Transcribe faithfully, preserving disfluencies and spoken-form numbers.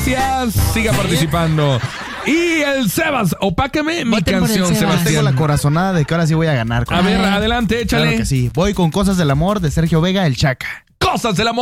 gracias. Siga participando. Y el Sebas, opáqueme mi Voten por el canción, Sebas. Sebastián. Tengo la corazonada de que ahora sí voy a ganar. A ver, adelante, échale. Claro que sí. Voy con Cosas del Amor de Sergio Vega, el Chaca. Cosas del amor.